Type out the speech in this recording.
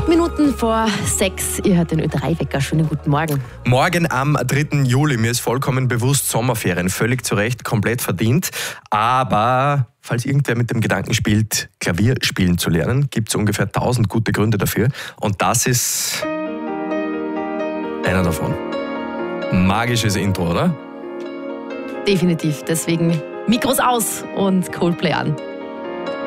8 Minuten vor 6, ihr hört den Ö3-Wecker. Schönen guten Morgen. Morgen am 3. Juli, mir ist vollkommen bewusst Sommerferien, völlig zu Recht, komplett verdient. Aber falls irgendwer mit dem Gedanken spielt, Klavier spielen zu lernen, gibt es ungefähr 1000 gute Gründe dafür. Und das ist einer davon. Magisches Intro, oder? Definitiv, deswegen Mikros aus und Coldplay an.